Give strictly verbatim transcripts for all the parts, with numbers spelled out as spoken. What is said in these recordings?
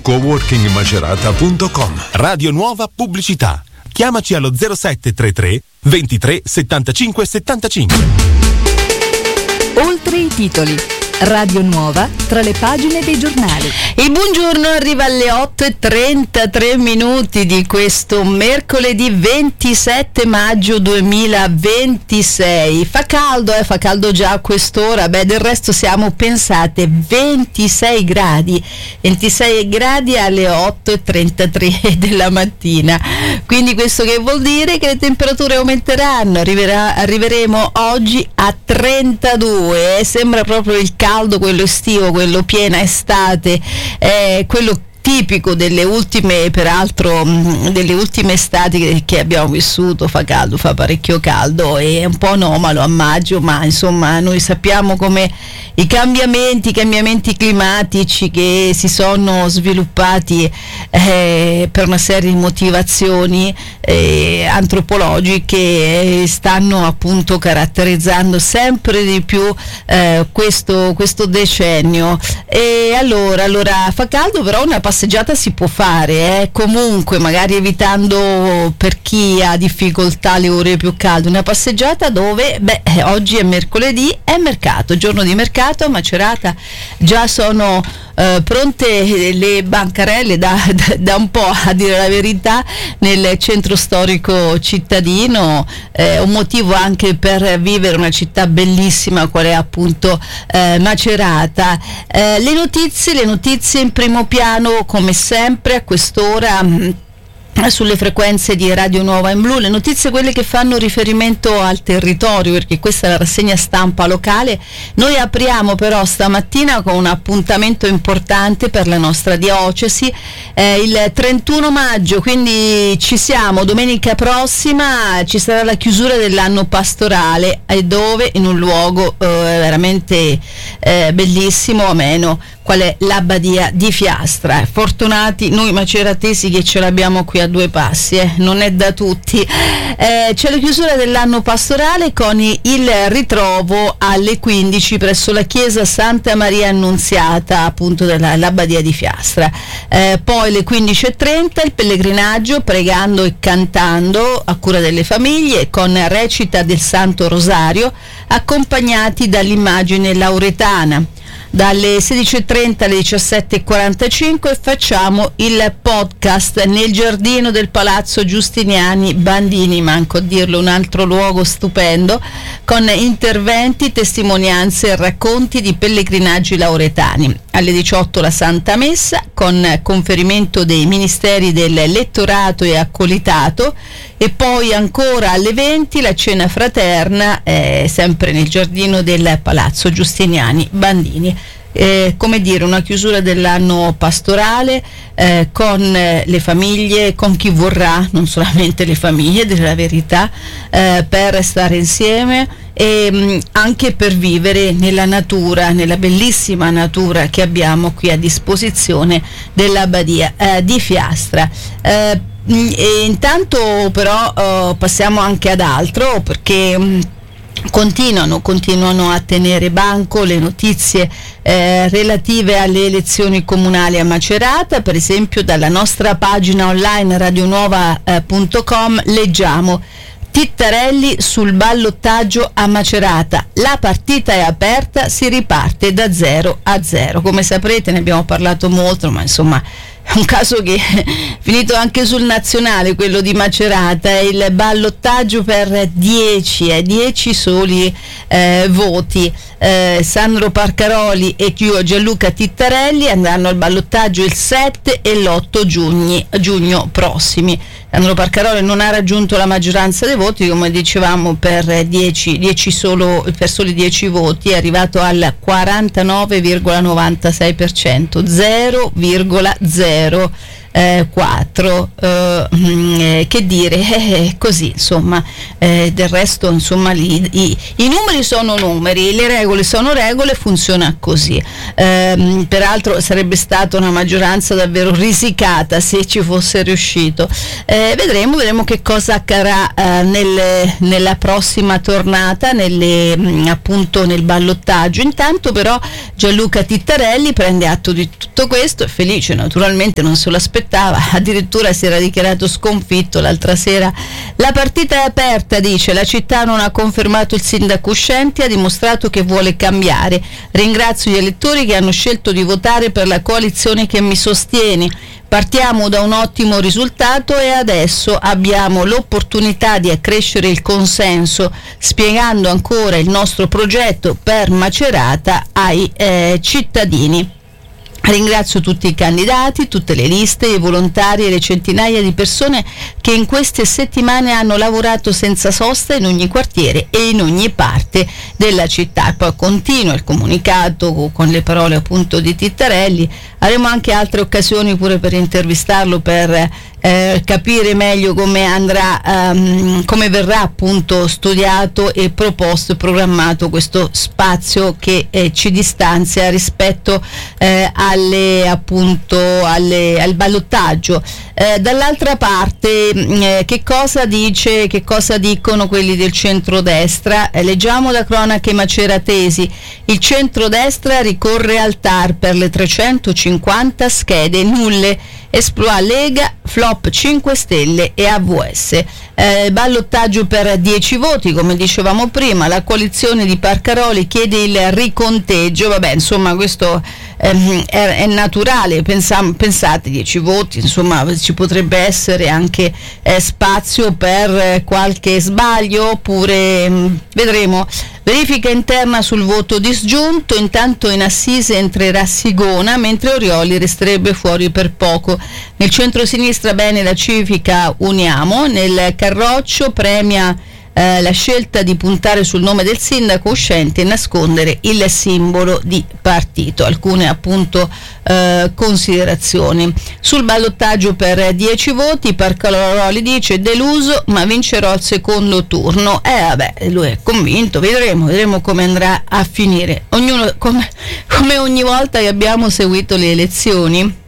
coworking macerata punto com. Radio Nuova Pubblicità. Chiamaci allo zero sette tre tre ventitré settantacinque settantacinque. Oltre i titoli. Radio Nuova tra le pagine dei giornali. Il buongiorno arriva alle otto e trentatré minuti di questo mercoledì ventisette maggio duemilaventisei. Fa caldo, eh, fa caldo già a quest'ora. Beh, del resto siamo pensate ventisei gradi. ventisei gradi alle otto e trentatré della mattina. Quindi questo che vuol dire che le temperature aumenteranno. Arriverà, arriveremo oggi a trentadue. Eh, sembra proprio il caldo, quello estivo, quello piena estate, eh, quello tipico delle ultime, peraltro mh, delle ultime estati che, che abbiamo vissuto. Fa caldo, fa parecchio caldo, è un po' anomalo a maggio, ma insomma noi sappiamo come i cambiamenti, i cambiamenti climatici che si sono sviluppati eh, per una serie di motivazioni eh, antropologiche eh, stanno appunto caratterizzando sempre di più eh, questo, questo decennio. E allora, allora fa caldo, però una passeggiata si può fare, eh? Comunque magari evitando, per chi ha difficoltà, le ore più calde, una passeggiata dove, beh, oggi è mercoledì, è mercato, giorno di mercato a Macerata. Già sono eh, pronte le bancarelle da, da, da un po', a dire la verità, nel centro storico cittadino, eh, un motivo anche per vivere una città bellissima qual è appunto eh, Macerata. Eh, le notizie, le notizie in primo piano come sempre a quest'ora mh, sulle frequenze di Radio Nuova in Blu, le notizie quelle che fanno riferimento al territorio, perché questa è la rassegna stampa locale. Noi apriamo però stamattina con un appuntamento importante per la nostra diocesi, eh, il trentuno maggio, quindi ci siamo, domenica prossima ci sarà la chiusura dell'anno pastorale, e dove? In un luogo eh, veramente eh, bellissimo, ameno, qual è l'Abbadia di Fiastra. Fortunati noi maceratesi che ce l'abbiamo qui a due passi, eh? Non è da tutti. Eh, c'è la chiusura dell'anno pastorale con il ritrovo alle quindici presso la chiesa Santa Maria Annunziata, appunto dell'Abbadia di Fiastra. Eh, poi alle quindici e trenta il pellegrinaggio pregando e cantando a cura delle famiglie con recita del Santo Rosario accompagnati dall'immagine lauretana. Dalle sedici e trenta alle diciassette e quarantacinque facciamo il podcast nel giardino del Palazzo Giustiniani Bandini, manco a dirlo, un altro luogo stupendo, con interventi, testimonianze e racconti di pellegrinaggi lauretani. Alle diciotto la Santa Messa con conferimento dei ministeri del lettorato e accolitato, e poi ancora alle venti la cena fraterna eh, sempre nel giardino del Palazzo Giustiniani Bandini. Eh, come dire, una chiusura dell'anno pastorale eh, con eh, le famiglie, con chi vorrà, non solamente le famiglie, della verità, eh, per stare insieme e mh, anche per vivere nella natura, nella bellissima natura che abbiamo qui a disposizione dell'Abbadia eh, di Fiastra. Eh, e intanto però eh, passiamo anche ad altro, perché mh, Continuano, continuano a tenere banco le notizie eh, relative alle elezioni comunali a Macerata. Per esempio dalla nostra pagina online radionuova punto com leggiamo: Tittarelli sul ballottaggio a Macerata, la partita è aperta, si riparte da zero a zero. Come saprete ne abbiamo parlato molto, ma insomma è un caso che è finito anche sul nazionale, quello di Macerata. Il ballottaggio per dieci, eh, dieci soli eh, voti. Eh, Sandro Parcaroli e Gianluca Tittarelli andranno al ballottaggio il sette e l'otto giugno, giugno prossimi. Sandro Parcaroli non ha raggiunto la maggioranza dei voti, come dicevamo, per dieci, dieci solo, per soli dieci voti, è arrivato al quarantanove virgola novantasei per cento, zero virgola zero quattro, eh, eh, che dire, eh, così insomma, eh, del resto insomma li, i, i numeri sono numeri, le regole regole sono regole, funziona così. Ehm, peraltro sarebbe stata una maggioranza davvero risicata se ci fosse riuscito. Eh, vedremo, vedremo che cosa accadrà eh, nel, nella prossima tornata, nelle, mh, appunto nel ballottaggio. Intanto però Gianluca Tittarelli prende atto di tutto questo, è felice, naturalmente non se lo aspettava, addirittura si era dichiarato sconfitto l'altra sera. La partita è aperta, dice, la città non ha confermato il sindaco uscente, ha dimostrato che vuole cambiare. Ringrazio gli elettori che hanno scelto di votare per la coalizione che mi sostiene. Partiamo da un ottimo risultato e adesso abbiamo l'opportunità di accrescere il consenso, spiegando ancora il nostro progetto per Macerata ai eh, cittadini. Ringrazio tutti i candidati, tutte le liste, i volontari e le centinaia di persone che in queste settimane hanno lavorato senza sosta in ogni quartiere e in ogni parte della città. Poi continua il comunicato con le parole appunto di Tittarelli. Avremo anche altre occasioni pure per intervistarlo, per eh, capire meglio come andrà, um, come verrà appunto studiato e proposto e programmato questo spazio che eh, ci distanzia rispetto eh, alle appunto alle, al ballottaggio. Eh, dall'altra parte eh, che cosa dice, che cosa dicono quelli del centrodestra? Eh, leggiamo da cronache maceratesi: il centrodestra ricorre al T A R per le trecentocinquanta schede nulle, esploit Lega, flop cinque Stelle e A V S. Eh, ballottaggio per dieci voti, come dicevamo prima, la coalizione di Parcaroli chiede il riconteggio. Vabbè, insomma, questo ehm, è, è naturale, Pensam, pensate, dieci voti, insomma ci potrebbe essere anche eh, spazio per eh, qualche sbaglio, oppure mh, vedremo. Verifica interna sul voto disgiunto, intanto in assise entrerà Sigona, mentre Orioli resterebbe fuori per poco. Nel centro-sinistra bene la Civica Uniamo, nel Carroccio premia eh, la scelta di puntare sul nome del sindaco uscente e nascondere il simbolo di partito. Alcune appunto eh, considerazioni. Sul ballottaggio per dieci voti, Parcaroli dice: deluso ma vincerò il secondo turno. Eh vabbè, lui è convinto, vedremo, vedremo come andrà a finire. Ognuno, come, come ogni volta che abbiamo seguito le elezioni,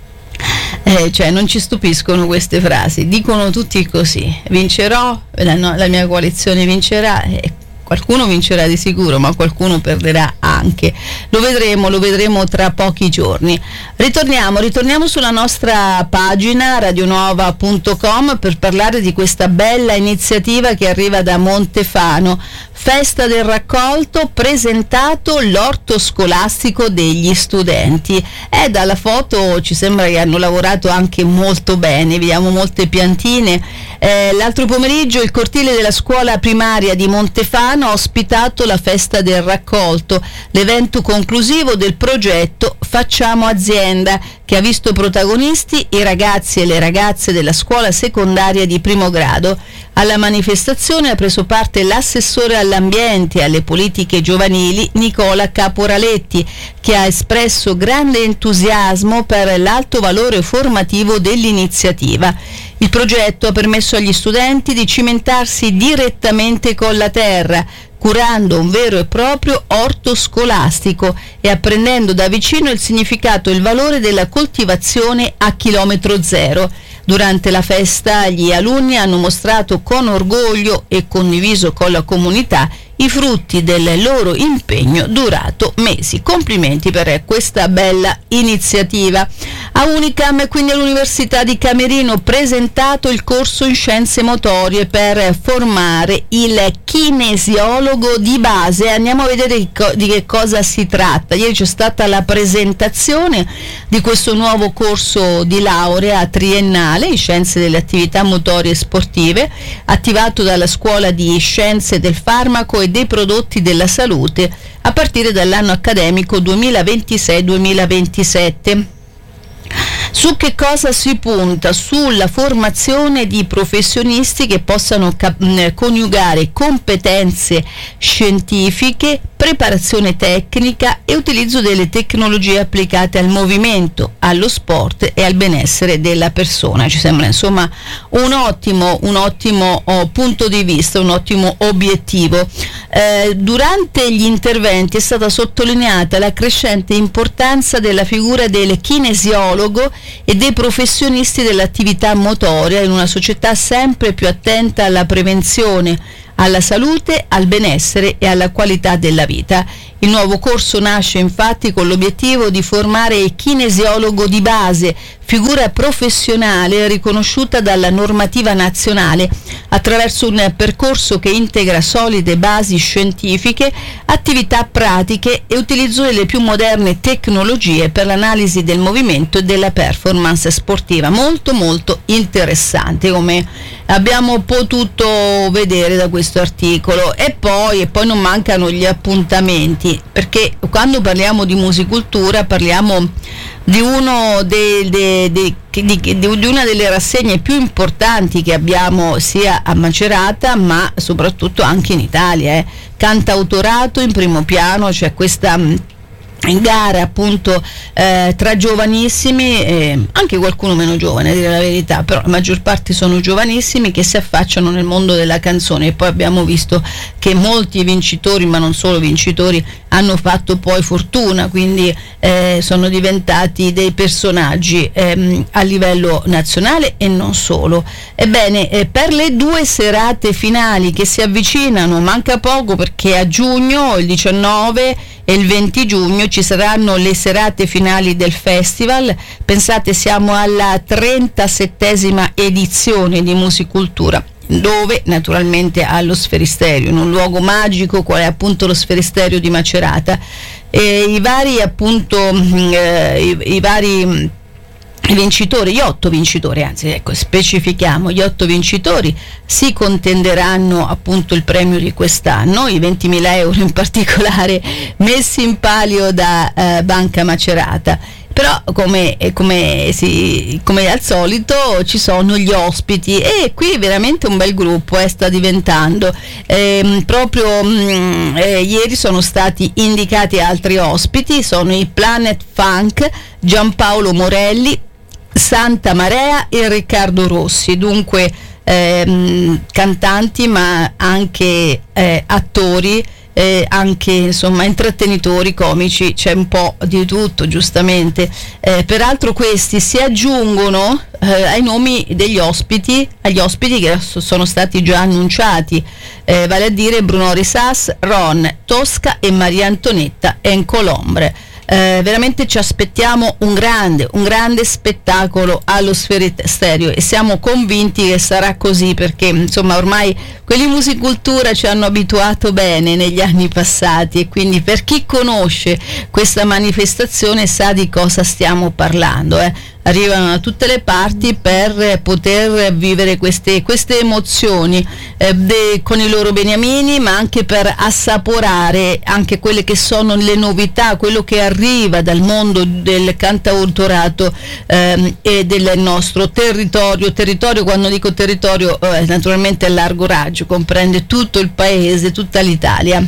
Eh, cioè non ci stupiscono queste frasi, dicono tutti così: vincerò, la, no, la mia coalizione vincerà, e qualcuno vincerà di sicuro, ma qualcuno perderà anche. Lo vedremo, lo vedremo tra pochi giorni. Ritorniamo, ritorniamo sulla nostra pagina radionuova punto com per parlare di questa bella iniziativa che arriva da Montefano. Festa del raccolto, presentato l'orto scolastico degli studenti. E dalla foto ci sembra che hanno lavorato anche molto bene, vediamo molte piantine. Eh, l'altro pomeriggio il cortile della scuola primaria di Montefano ha ospitato la festa del raccolto, l'evento conclusivo del progetto Facciamo Azienda, che ha visto protagonisti i ragazzi e le ragazze della scuola secondaria di primo grado. Alla manifestazione ha preso parte l'assessore all'ambiente e alle politiche giovanili Nicola Caporaletti, che ha espresso grande entusiasmo per l'alto valore formativo dell'iniziativa. Il progetto ha permesso agli studenti di cimentarsi direttamente con la terra, curando un vero e proprio orto scolastico e apprendendo da vicino il significato e il valore della coltivazione a chilometro zero. Durante la festa gli alunni hanno mostrato con orgoglio e condiviso con la comunità i frutti del loro impegno durato mesi. Complimenti per questa bella iniziativa. A Unicam, quindi all'Università di Camerino, presentato il corso in scienze motorie per formare il kinesiologo di base. Andiamo a vedere di che cosa si tratta. Ieri c'è stata la presentazione di questo nuovo corso di laurea triennale in scienze delle attività motorie e sportive, attivato dalla Scuola di Scienze del Farmaco e dei prodotti della salute a partire dall'anno accademico duemilaventisei duemilaventisette. Su che cosa si punta? Sulla formazione di professionisti che possano cap- coniugare competenze scientifiche, preparazione tecnica e utilizzo delle tecnologie applicate al movimento, allo sport e al benessere della persona. Ci sembra insomma un ottimo, un ottimo oh, punto di vista, un ottimo obiettivo. Eh, durante gli interventi è stata sottolineata la crescente importanza della figura del kinesiologo e dei professionisti dell'attività motoria in una società sempre più attenta alla prevenzione, alla salute, al benessere e alla qualità della vita. Il nuovo corso nasce infatti con l'obiettivo di formare il kinesiologo di base, figura professionale riconosciuta dalla normativa nazionale, attraverso un percorso che integra solide basi scientifiche, attività pratiche e utilizzo delle più moderne tecnologie per l'analisi del movimento e della performance sportiva. Molto molto interessante, come abbiamo potuto vedere da questo articolo. E poi, e poi non mancano gli appuntamenti, perché quando parliamo di musicultura parliamo di uno dei, dei, dei, di, di, di una delle rassegne più importanti che abbiamo sia a Macerata ma soprattutto anche in Italia. Eh. Cantautorato in primo piano, c'è cioè questa in gara appunto eh, tra giovanissimi, eh, anche qualcuno meno giovane a dire la verità, però la maggior parte sono giovanissimi che si affacciano nel mondo della canzone. E poi abbiamo visto che molti vincitori, ma non solo vincitori, hanno fatto poi fortuna, quindi eh, sono diventati dei personaggi ehm, a livello nazionale e non solo. Ebbene, eh, per le due serate finali che si avvicinano, manca poco perché a giugno, il diciannove e il venti giugno, ci saranno le serate finali del festival. Pensate, siamo alla trentasettesima edizione di Musicultura, dove naturalmente allo Sferisterio, in un luogo magico qual è appunto lo Sferisterio di Macerata. E i vari appunto eh, i, i vari i vincitori, gli otto vincitori, anzi ecco specifichiamo, gli otto vincitori si contenderanno appunto il premio di quest'anno, i ventimila euro in particolare messi in palio da eh, Banca Macerata. Però come, come, si, come al solito ci sono gli ospiti e qui veramente un bel gruppo eh, sta diventando. Eh, proprio mh, eh, ieri sono stati indicati altri ospiti, sono i Planet Funk, Giampaolo Morelli, Santa Marea e Riccardo Rossi, dunque ehm, cantanti ma anche eh, attori, eh, anche insomma intrattenitori, comici, c'è un po' di tutto giustamente. Eh, peraltro questi si aggiungono eh, ai nomi degli ospiti, agli ospiti che sono stati già annunciati, eh, vale a dire Bruno Risas, Ron Tosca e Maria Antonietta Encolombre. Eh, veramente ci aspettiamo un grande, un grande spettacolo allo Sferisterio e siamo convinti che sarà così, perché insomma ormai quelli Musicultura ci hanno abituato bene negli anni passati e quindi per chi conosce questa manifestazione sa di cosa stiamo parlando. Eh. Arrivano da tutte le parti per poter vivere queste, queste emozioni eh, de, con i loro beniamini, ma anche per assaporare anche quelle che sono le novità, quello che arriva dal mondo del cantautorato ehm, e del nostro territorio. Territorio, quando dico territorio, eh, naturalmente è largo raggio, comprende tutto il paese, tutta l'Italia.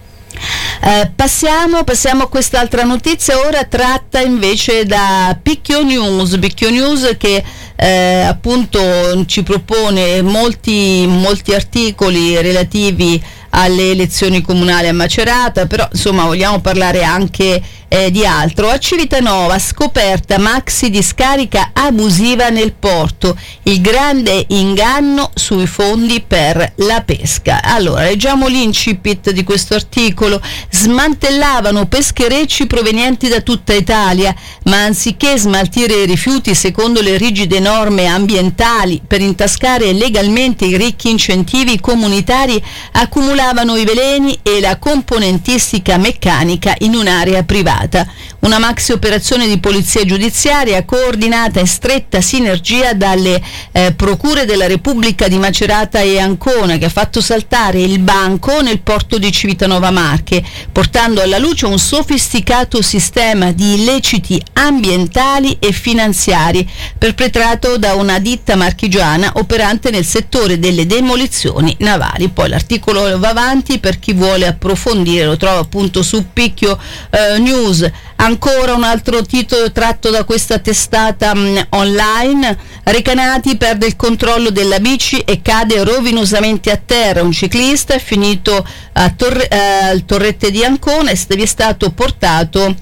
Eh, passiamo, passiamo a quest'altra notizia, ora tratta invece da Picchio News, Picchio News che eh, appunto ci propone molti, molti articoli relativi alle elezioni comunali a Macerata, però insomma vogliamo parlare anche eh, di altro. A Civitanova scoperta maxi discarica abusiva nel porto, il grande inganno sui fondi per la pesca. Allora leggiamo l'incipit di questo articolo. Smantellavano pescherecci provenienti da tutta Italia, ma anziché smaltire i rifiuti secondo le rigide norme ambientali per intascare legalmente i ricchi incentivi comunitari, accumulavano i veleni e la componentistica meccanica in un'area privata. Macerata. Una maxi operazione di polizia giudiziaria coordinata e stretta sinergia dalle eh, procure della Repubblica di Macerata e Ancona, che ha fatto saltare il banco nel porto di Civitanova Marche, portando alla luce un sofisticato sistema di illeciti ambientali e finanziari perpetrato da una ditta marchigiana operante nel settore delle demolizioni navali. Poi l'articolo va avanti per chi vuole approfondire, lo trova appunto su Picchio eh, News. Ancora un altro titolo tratto da questa testata mh, online: Recanati perde il controllo della bici e cade rovinosamente a terra. Un ciclista è finito a Torre, eh, al Torrette di Ancona e è stato portato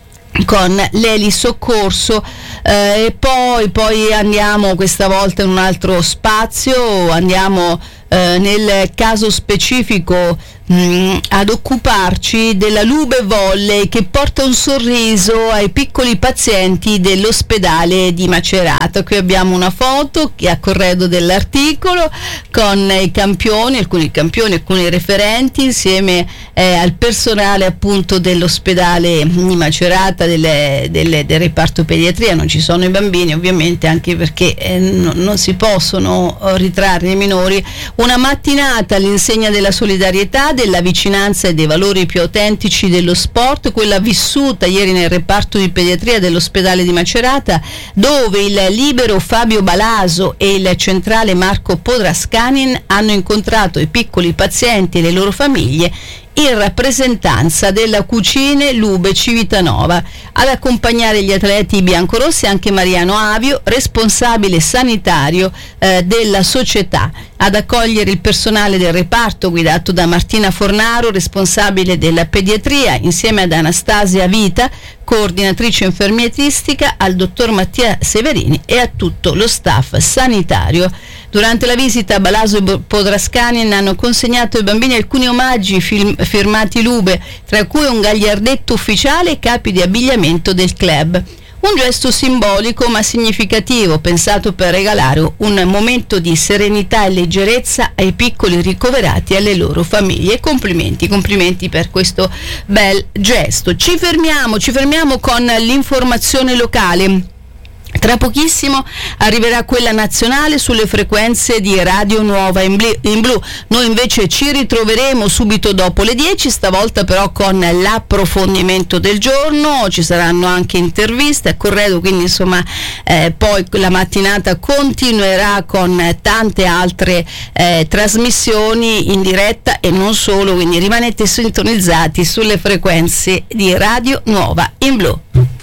con l'elisoccorso. Eh, e poi, poi andiamo questa volta in un altro spazio, andiamo eh, nel caso specifico mh, ad occuparci della Lube Volley, che porta un sorriso ai piccoli pazienti dell'ospedale di Macerata. Qui abbiamo una foto che è a corredo dell'articolo con i campioni, alcuni campioni, alcuni referenti, insieme eh, al personale appunto dell'ospedale di Macerata, delle, delle, del reparto pediatria. Non ci sono i bambini ovviamente, anche perché eh, no, non si possono ritrarre i minori. Una mattinata all'insegna della solidarietà, della vicinanza e dei valori più autentici dello sport, quella vissuta ieri nel reparto di pediatria dell'ospedale di Macerata, dove il libero Fabio Balaso e il centrale Marco Podrascanin hanno incontrato i piccoli pazienti e le loro famiglie in rappresentanza della Cucine Lube Civitanova. Ad accompagnare gli atleti biancorossi anche Mariano Avio, responsabile sanitario eh, della società. Ad accogliere il personale del reparto guidato da Martina Fornaro, responsabile della pediatria, insieme ad Anastasia Vita, coordinatrice infermieristica, al dottor Mattia Severini e a tutto lo staff sanitario. Durante la visita, Balaso e Podrascanin hanno consegnato ai bambini alcuni omaggi film, firmati Lube, tra cui un gagliardetto ufficiale e capi di abbigliamento del club. Un gesto simbolico ma significativo, pensato per regalare un momento di serenità e leggerezza ai piccoli ricoverati e alle loro famiglie. Complimenti, complimenti per questo bel gesto. Ci fermiamo, ci fermiamo con l'informazione locale. Tra pochissimo arriverà quella nazionale sulle frequenze di Radio Nuova in Blu. Noi invece ci ritroveremo subito dopo le dieci, stavolta però con l'approfondimento del giorno. Ci saranno anche interviste a corredo, quindi insomma eh, poi la mattinata continuerà con tante altre eh, trasmissioni in diretta e non solo, quindi rimanete sintonizzati sulle frequenze di Radio Nuova in Blu.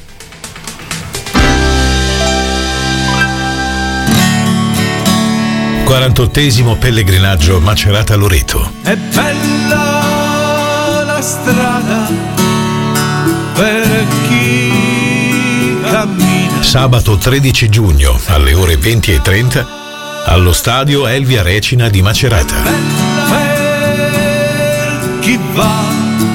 quarantottesimo pellegrinaggio Macerata-Loreto. È bella la strada per chi cammina. Sabato tredici giugno alle ore venti e trenta allo stadio Elvia Recina di Macerata. Bella per chi va.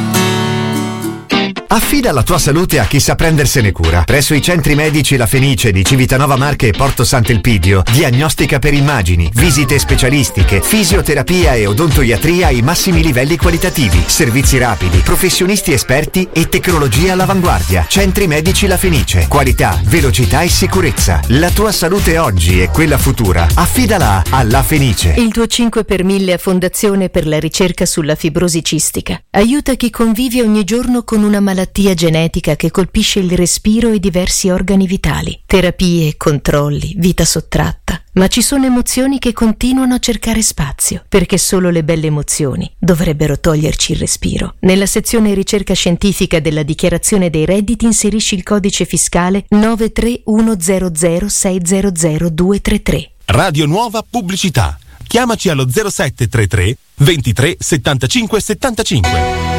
Affida la tua salute a chi sa prendersene cura. Presso i centri medici La Fenice di Civitanova Marche e Porto Sant'Elpidio, diagnostica per immagini, visite specialistiche, fisioterapia e odontoiatria ai massimi livelli qualitativi, servizi rapidi, professionisti esperti e tecnologia all'avanguardia. Centri medici La Fenice, qualità, velocità e sicurezza. La tua salute oggi e quella futura, affidala a La Fenice. Il tuo cinque per mille a Fondazione per la ricerca sulla fibrosi cistica aiuta chi convive ogni giorno con una malattia genetica che colpisce il respiro e diversi organi vitali. Terapie, controlli, vita sottratta. Ma ci sono emozioni che continuano a cercare spazio, perché solo le belle emozioni dovrebbero toglierci il respiro. Nella sezione ricerca scientifica della dichiarazione dei redditi inserisci il codice fiscale nove tre uno zero zero sei zero zero due tre tre. Radio Nuova Pubblicità. Chiamaci allo zero sette tre tre ventitré settantacinque settantacinque.